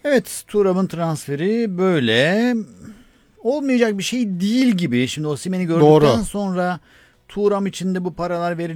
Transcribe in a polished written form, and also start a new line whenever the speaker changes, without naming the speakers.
Evet, Thuram'ın transferi böyle. Olmayacak bir şey değil gibi. Şimdi Osimhen'i
Doğru.
gördükten sonra Thuram için de bu paralar verilir